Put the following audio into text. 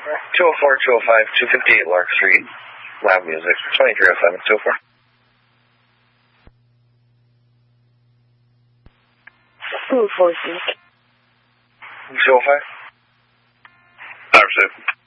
204, 205, 258 Lark Street. Loud music. 2307, 204. 246. 205. 5-7.